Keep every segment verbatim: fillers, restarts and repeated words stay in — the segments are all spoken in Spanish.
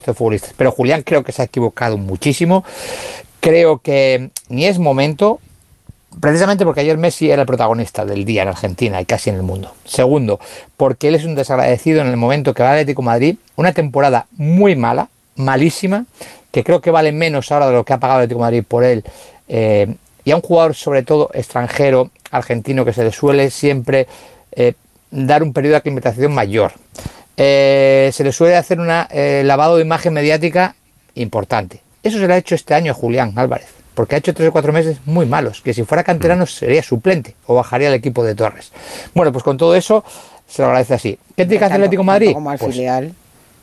de futbolistas. Pero Julián creo que se ha equivocado muchísimo. Creo que ni es momento, precisamente porque ayer Messi era el protagonista del día en Argentina y casi en el mundo. Segundo, porque él es un desagradecido en el momento que va al Atlético de Madrid, una temporada muy mala, malísima, que creo que vale menos ahora de lo que ha pagado el Atlético de Madrid por él, eh, y a un jugador sobre todo extranjero, argentino, que se le suele siempre eh, dar un periodo de aclimatación mayor. Eh, se le suele hacer un eh, lavado de imagen mediática importante. Eso se le ha hecho este año a Julián Álvarez, porque ha hecho tres o cuatro meses muy malos, que si fuera canterano sería suplente o bajaría al equipo de Torres. Bueno, pues con todo eso se lo agradece así. ¿Qué tiene que hacer el Atlético de Madrid? Como al pues, filial.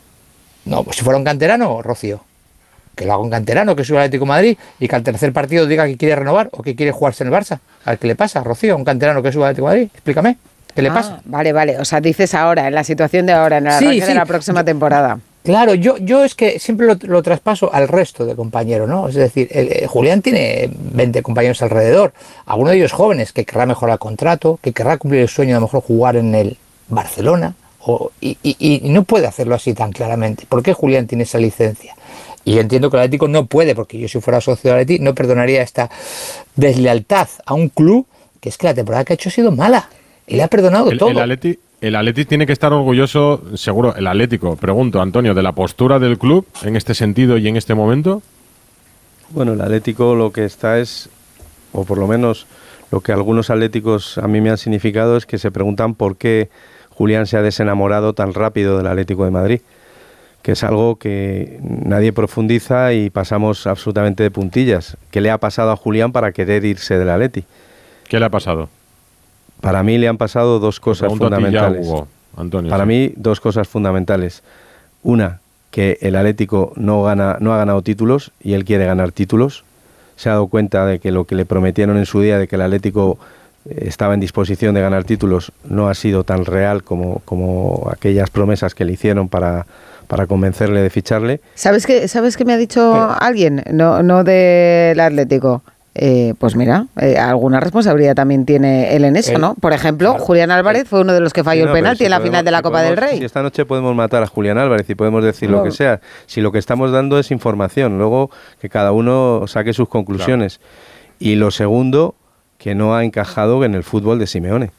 No, pues si fuera un canterano, Rocío, que lo haga un canterano, que suba al Atlético de Madrid y que al tercer partido diga que quiere renovar o que quiere jugarse en el Barça. ¿A qué le pasa, Rocío? Un canterano que suba al Atlético de Madrid, explícame. ¿Qué le ah, pasa? Vale, vale. O sea, dices ahora, en la situación de ahora, en el arranque sí, sí. de la próxima temporada. Claro, yo, yo es que siempre lo, lo traspaso al resto de compañeros, ¿no? Es decir, el, el Julián tiene veinte compañeros alrededor, algunos de ellos jóvenes, que querrá mejorar el contrato, que querrá cumplir el sueño de a lo mejor jugar en el Barcelona, o, y, y, y no puede hacerlo así tan claramente. ¿Por qué Julián tiene esa licencia? Y yo entiendo que el Atlético no puede, porque yo si fuera socio del Atlético no perdonaría esta deslealtad a un club que es que la temporada que ha hecho ha sido mala. Y le ha perdonado el, todo. El Atleti, el Atleti tiene que estar orgulloso, seguro, el Atlético, pregunto, Antonio, de la postura del club en este sentido y en este momento. Bueno, el Atlético lo que está es, o por lo menos lo que algunos atléticos a mí me han significado, es que se preguntan por qué Julián se ha desenamorado tan rápido del Atlético de Madrid, que es algo que nadie profundiza y pasamos absolutamente de puntillas. ¿Qué le ha pasado a Julián para querer irse del Atleti? ¿Qué le ha pasado? Para mí le han pasado dos cosas fundamentales. Ya, Hugo, Antonio, Para sí. mí, dos cosas fundamentales. Una, que el Atlético no gana, no ha ganado títulos y él quiere ganar títulos. Se ha dado cuenta de que lo que le prometieron en su día, de que el Atlético estaba en disposición de ganar títulos, no ha sido tan real como, como aquellas promesas que le hicieron para, para convencerle de ficharle. ¿Sabes qué, ¿sabes qué me ha dicho Pero, alguien? No, no del Atlético. Eh, pues mira, eh, alguna responsabilidad también tiene él en eso, él, ¿no? Por ejemplo, claro, Julián Álvarez fue uno de los que falló sí, no, el penalti si en la podemos, final de la si Copa podemos, del Rey. Si esta noche podemos matar a Julián Álvarez y podemos decir no. lo que sea, si lo que estamos dando es información, luego que cada uno saque sus conclusiones. Claro. Y lo segundo, que no ha encajado en el fútbol de Simeone.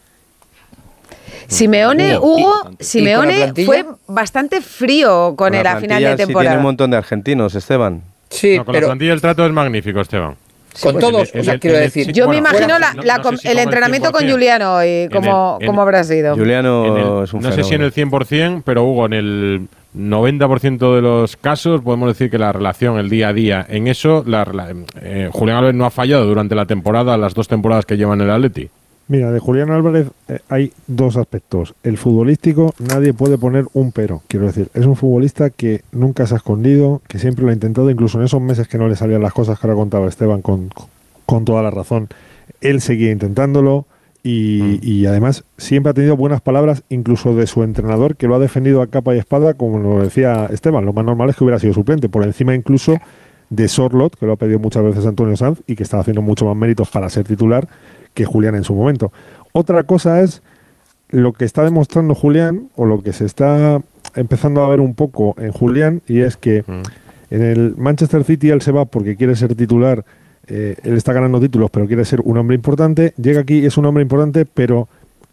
Simeone, Hugo, Simeone fue bastante frío con, con él a final de temporada. Sí, tiene un montón de argentinos, Esteban. Sí, no, con pero... la plantilla el trato es magnífico, Esteban. Sí, con pues todos, el, el, o sea, quiero el, decir. Yo bueno, me imagino la, la, no, no sé si el entrenamiento con Juliano hoy, ¿cómo, el, cómo habrá sido? Juliano el, es un No fenómeno. sé si en el cien por ciento, pero Hugo, en el noventa por ciento de los casos podemos decir que la relación, el día a día, en eso, la, la, eh, Julián Álvarez no ha fallado durante la temporada, las dos temporadas que lleva en el Atleti. Mira, de Julián Álvarez eh, hay dos aspectos. El futbolístico, nadie puede poner un pero. Quiero decir, es un futbolista que nunca se ha escondido, que siempre lo ha intentado, incluso en esos meses que no le salían las cosas que ahora contaba Esteban con, con toda la razón. Él seguía intentándolo y, mm. y además siempre ha tenido buenas palabras, incluso de su entrenador, que lo ha defendido a capa y espada, como lo decía Esteban. Lo más normal es que hubiera sido suplente, por encima incluso de Sorloth, que lo ha pedido muchas veces Antonio Sanz y que estaba haciendo mucho más méritos para ser titular que Julián en su momento. Otra cosa es lo que está demostrando Julián, o lo que se está empezando a ver un poco en Julián, y es que mm. en el Manchester City él se va porque quiere ser titular, eh, él está ganando títulos, pero quiere ser un hombre importante, llega aquí, es un hombre importante, pero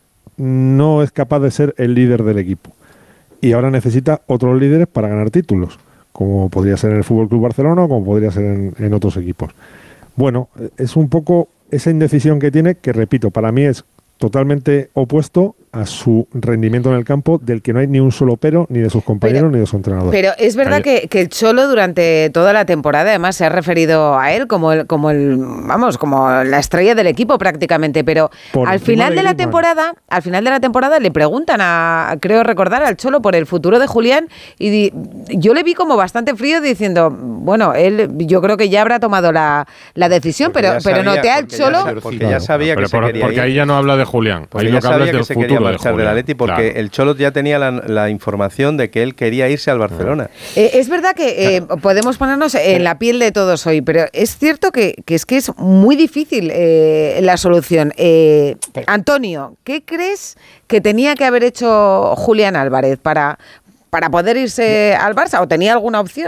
no es capaz de ser el líder del equipo. Y ahora necesita otros líderes para ganar títulos, como podría ser en el F C Barcelona o como podría ser en, en otros equipos. Bueno, es un poco esa indecisión que tiene, que repito, para mí es totalmente opuesto a su rendimiento en el campo, del que no hay ni un solo pero, ni de sus compañeros, pero, ni de su entrenador. Pero es verdad que, que el Cholo durante toda la temporada además se ha referido a él como el, como el vamos, como la estrella del equipo prácticamente, pero por al final de, de la temporada, al final de la temporada le preguntan a, creo recordar, al Cholo por el futuro de Julián, y di, yo le vi como bastante frío diciendo, bueno, él yo creo que ya habrá tomado la, la decisión, porque pero, pero noté al Cholo... Ya, porque ya sabía pero, que pero, se quería Porque ir. ahí ya no habla de Julián, porque ahí ya lo que habla es del que futuro de del Atleti, porque claro. el Cholo ya tenía la, la información de que él quería irse al Barcelona. Eh, es verdad que eh, podemos ponernos en la piel de todos hoy, pero es cierto que, que es que es muy difícil eh, la solución. Eh, Antonio, ¿qué crees que tenía que haber hecho Julián Álvarez para, para poder irse al Barça, o tenía alguna opción.